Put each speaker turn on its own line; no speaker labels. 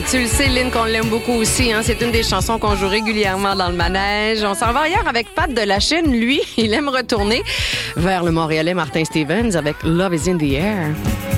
tu le sais, Lynn, qu'on l'aime beaucoup aussi. Hein? C'est une des chansons qu'on joue régulièrement dans le manège. On s'en va ailleurs avec Pat de la Chine. Lui, il aime retourner vers le Montréalais Martin Stevens avec Love is in the air.